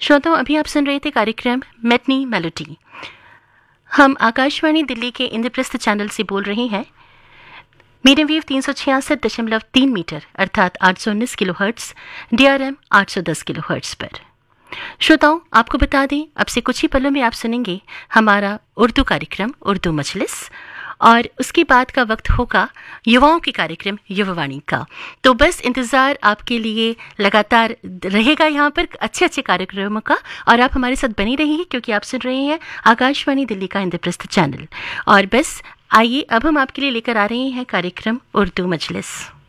श्रोताओं, अभी आप सुन रहे थे कार्यक्रम मैटनी मेलोडी। हम आकाशवाणी दिल्ली के इंद्रप्रस्थ चैनल से बोल रहे हैं। मीडियम वेव 366.3 मीटर अर्थात 819 किलोहर्ट्ज, DRM 810 किलोहर्ट्ज पर। श्रोताओं, आपको बता दें, अब से कुछ ही पलों में आप सुनेंगे हमारा उर्दू कार्यक्रम उर्दू मजलिस, और उसके बाद का वक्त होगा युवाओं के कार्यक्रम युवावाणी का। तो बस इंतज़ार आपके लिए लगातार रहेगा यहाँ पर अच्छे अच्छे कार्यक्रमों का, और आप हमारे साथ बने रहिए क्योंकि आप सुन रहे हैं आकाशवाणी दिल्ली का इंद्रप्रस्थ चैनल। और बस आइए, अब हम आपके लिए लेकर आ रहे हैं कार्यक्रम उर्दू मजलिस।